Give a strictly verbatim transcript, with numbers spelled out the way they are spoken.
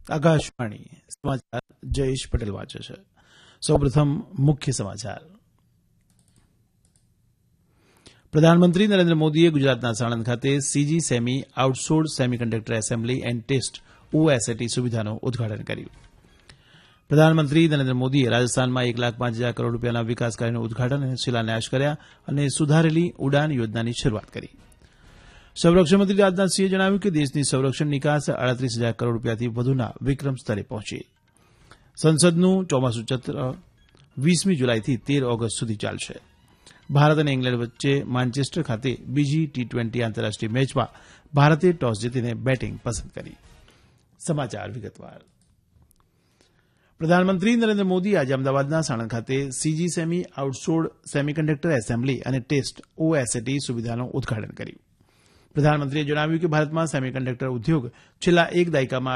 આકાશવાણી સમાચાર જયેશ પટેલ વાંચે છે. સૌપ્રથમ મુખ્ય સમાચાર. પ્રધાનમંત્રી નરેન્દ્ર મોદીએ ગુજરાતના સાણંદ ખાતે CG semi outsource semiconductor assembly and test ઓએસએટી સુવિધાનું ઉદઘાટન કર્યું. પ્રધાનમંત્રી નરેન્દ્ર મોદીએ રાજસ્થાનમાં એક લાખ પાંચ હજાર કરોડ રૂપિયાના વિકાસ કાર્યનું ઉદઘાટન અને શિલાન્યાસ કર્યા અને સુધારેલી ઉડાન યોજનાની શરૂઆત કરી. સંરક્ષણ મંત્રી રાજનાથસિંહે જણાવ્યું કે દેશની સંરક્ષણ નિકાસ આડત્રીસ હજાર કરોડ રૂપિયાથી વધુના વિક્રમ સ્તરે પહોંચી. સંસદનું ચોમાસું સત્ર વીસમી જુલાઈથી તેર ઓગસ્ટ સુધી ચાલશે. ભારત અને ઇંગ્લેન્ડ વચ્ચે માન્ચેસ્ટર ખાતે બીજી ટી ટ્વેન્ટી આંતરરાષ્ટ્રીય મેચમાં ભારતે ટોસ જીતીને બેટિંગ પસંદ કરી. સમાચાર વિગતવાર. પ્રધાનમંત્રી નરેન્દ્ર મોદી આજે અમદાવાદના સાણંદ ખાતે CG semi outsource semiconductor assembly અને ટેસ્ટ ઓએસએટી સુવિધાનું ઉદઘાટન કર્યું. પ્રધાનમંત્રીએ જણાવ્યું કે ભારતમાં સેમિકન્ડક્ટર ઉદ્યોગ છેલ્લા એક દાયકામાં